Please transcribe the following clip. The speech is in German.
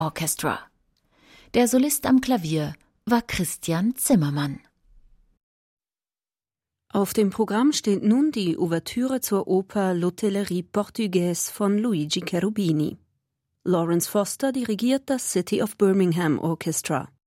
Orchestra. Der Solist am Klavier war Christian Zimmermann. Auf dem Programm steht nun die Ouvertüre zur Oper L'Hotellerie Portugaise von Luigi Cherubini. Lawrence Foster dirigiert das City of Birmingham Orchestra.